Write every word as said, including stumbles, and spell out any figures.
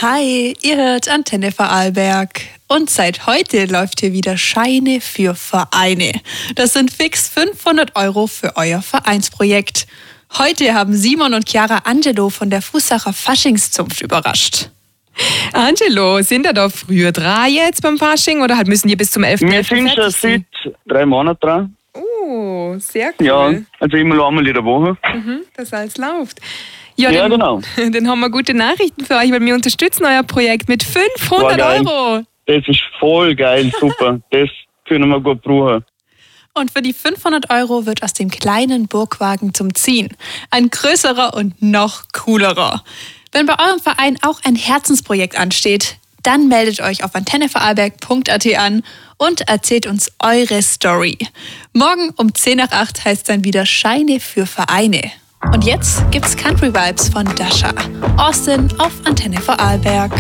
Hi, ihr hört Antenne Vorarlberg. Und seit heute läuft hier wieder Scheine für Vereine. Das sind fix fünfhundert Euro für euer Vereinsprojekt. Heute haben Simon und Chiara Angelo von der Fußacher Faschingszunft überrascht. Angelo, sind ihr da früher dran jetzt beim Fasching oder halt müssen die bis zum elften Wir sind schon seit drei Monaten dran. Oh, sehr cool. Ja, also immer nur einmal in der Woche. Mhm, das alles läuft. Ja, Ja, dann, genau. Dann haben wir gute Nachrichten für euch, weil wir unterstützen euer Projekt mit fünfhundert War geil. Euro. Das ist voll geil, super. Das können wir gut brauchen. Und für die fünfhundert Euro wird aus dem kleinen Burgwagen zum Ziehen ein größerer und noch coolerer. Wenn bei eurem Verein auch ein Herzensprojekt ansteht, dann meldet euch auf antenne vorarlberg punkt a t an und erzählt uns eure Story. Morgen um zehn nach acht heißt dann wieder Scheine für Vereine. Und jetzt gibt's Country Vibes von Dasha. Austin auf Antenne Vorarlberg.